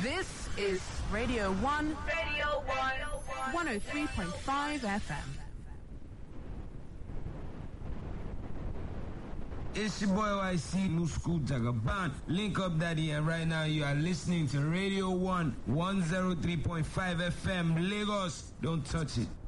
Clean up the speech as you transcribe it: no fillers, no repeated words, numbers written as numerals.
This is Radio 1. Radio 1. 103.5 FM. It's your boy YC Musku Jagaban. Link up, Daddy, and right now you are listening to Radio 1 103.5 FM Lagos. Don't touch it.